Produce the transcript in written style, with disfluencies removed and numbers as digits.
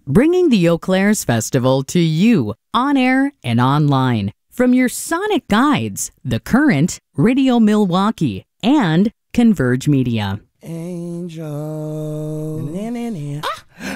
bringing the Eau Claire's Festival to you on air and online from your sonic guides, The Current, Radio Milwaukee, and Converge Media. Angel, an